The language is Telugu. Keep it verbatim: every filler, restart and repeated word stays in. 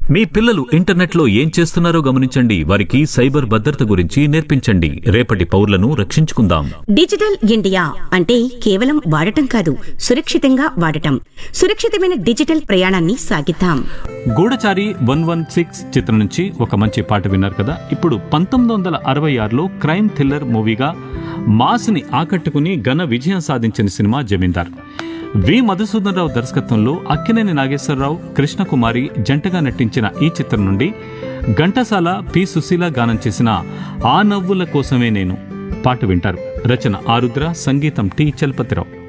మీ పిల్లలు ఇంటర్నెట్లో ఏం చేస్తున్నారో గమనించండి. వారికి సైబర్ భద్రత గురించి నేర్పించండి. రేపటి పౌరులను రక్షించుకుందాం. డిజిటల్ ఇండియా అంటే కేవలం వాడటం కాదు, సురక్షితంగా వాడటం. సురక్షితమైన డిజిటల్ ప్రయాణాన్ని సాగిద్దాం. గూఢచారి వన్ వన్ సిక్స్ చిత్రం నుంచి ఒక మంచి పాట విన్నారు కదా. ఇప్పుడు పంతొమ్మిది వందల అరవై ఆరులో క్రైమ్ థ్రిల్లర్ మూవీగా మాస్ ని ఆకట్టుకుని ఘన విజయం సాధించిన సినిమా జమీందార్. వి మధుసూదనరావు దర్శకత్వంలో అక్కినేని నాగేశ్వరరావు, కృష్ణకుమారి జంటగా నటించిన ఈ చిత్రం నుండి ఘంటసాల, పి సుశీల గానం చేసిన ఆ నవ్వుల కోసమే నేను పాట వింటారు. రచన ఆరుద్ర, సంగీతం టి చలపతిరావు.